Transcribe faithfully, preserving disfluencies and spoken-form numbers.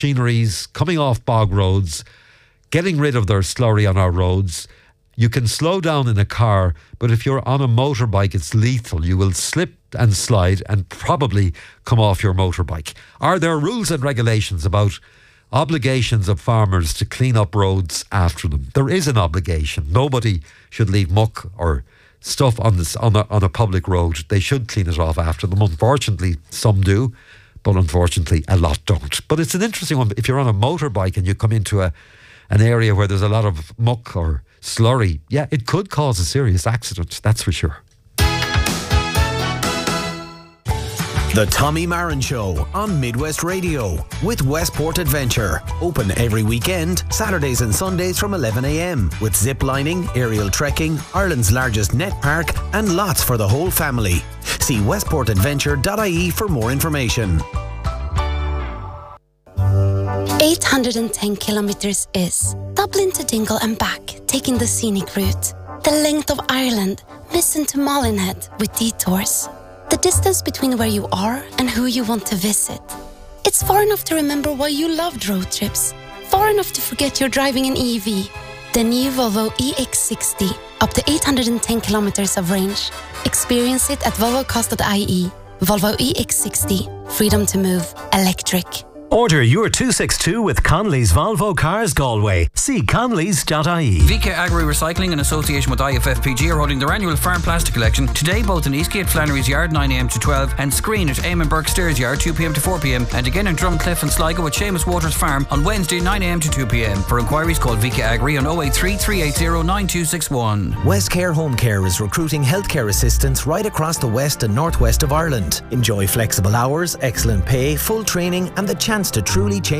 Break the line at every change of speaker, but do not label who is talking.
machineries coming off bog roads, getting rid of their slurry on our roads. You can slow down in a car, but if you're on a motorbike, it's lethal. You will slip and slide and probably come off your motorbike. Are there rules and regulations about obligations of farmers to clean up roads after them? There is an obligation. Nobody should leave muck or stuff on this on a, on a public road. They should clean it off after them. Unfortunately, some do, but unfortunately, a lot don't. But it's an interesting one. If you're on a motorbike and you come into a an area where there's a lot of muck or slurry, yeah, it could cause a serious accident, that's for sure.
The Tommy Marin Show on Midwest Radio with Westport Adventure. Open every weekend, Saturdays and Sundays from eleven a m with zip lining, aerial trekking, Ireland's largest net park and lots for the whole family. See westport adventure dot I E for more information.
eight hundred ten kilometres is Dublin to Dingle and back, taking the scenic route. The length of Ireland, Missen to Molinhead with detours. The distance between where you are and who you want to visit. It's far enough to remember why you loved road trips. Far enough to forget you're driving an E V. The new Volvo E X sixty, up to eight hundred ten kilometres of range. Experience it at volvo cars dot I E. Volvo E X sixty, freedom to move, electric.
Order your two sixty-two with Conley's Volvo Cars Galway. See conleys dot I E.
V K Agri Recycling in association with I F F P G are holding their annual farm plastic collection today, both in Eastgate Flannery's Yard nine a m to twelve and Screen at Eamon Burke Stairs Yard two p m to four p m and again in Drumcliff and Sligo at Seamus Waters Farm on Wednesday nine a m to two p m. For inquiries call V K Agri on oh eight three, three eight zero, nine two six one.
Westcare Home Care is recruiting healthcare assistants right across the west and northwest of Ireland. Enjoy flexible hours, excellent pay, full training and the chance to truly change